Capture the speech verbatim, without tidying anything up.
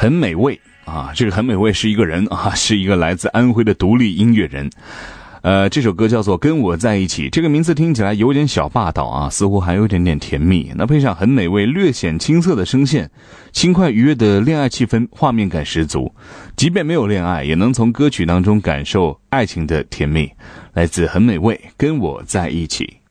很美味啊，这个很美味是一个人啊，是一个来自安徽的独立音乐人。呃，这首歌叫做《跟我在一起》，这个名字听起来有点小霸道啊，似乎还有点点甜蜜。那配上很美味、略显青涩的声线，轻快愉悦的恋爱气氛，画面感十足。即便没有恋爱，也能从歌曲当中感受爱情的甜蜜。来自很美味，《跟我在一起》。